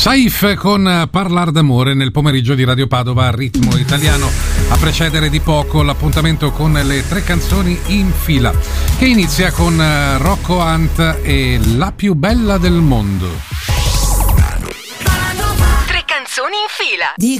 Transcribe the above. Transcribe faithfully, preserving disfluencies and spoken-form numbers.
Saif con Parlar d'amore nel pomeriggio di Radio Padova a ritmo italiano, a precedere di poco l'appuntamento con le tre canzoni in fila, che inizia con Rocco Hunt e La più bella del mondo. Tre canzoni in fila. Dico